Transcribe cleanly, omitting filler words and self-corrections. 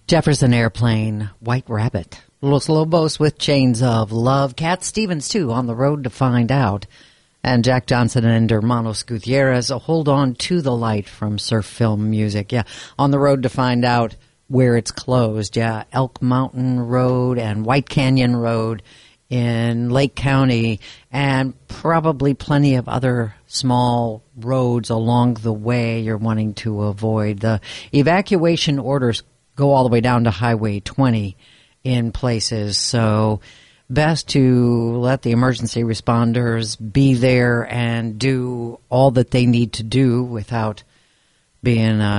Jefferson Airplane, White Rabbit. Los Lobos with Chains of Love. Cat Stevens, too, On the Road to Find Out. And Jack Johnson and Hermanos Gutierrez, Hold On to the Light from Surf Film Music. Yeah, On the Road to Find Out where it's closed. Yeah, Elk Mountain Road and White Canyon Road in Lake County, and probably plenty of other small roads along the way you're wanting to avoid. The evacuation orders go all the way down to Highway 20 in places, so best to let the emergency responders be there and do all that they need to do without being